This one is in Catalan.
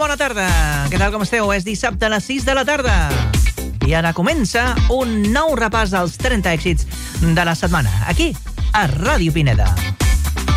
bona tarda. Què tal, com esteu? És dissabte a les 6 de la tarda. I ara comença un nou repàs als 30 èxits de la setmana, aquí, a Ràdio Pineda.